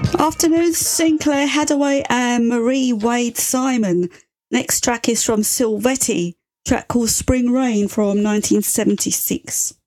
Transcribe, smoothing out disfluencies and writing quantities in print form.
Afternoon, Sinclair Hadaway and Marie Wade Simon. Next track is from Silvetti, track called Spring Rain from 1976.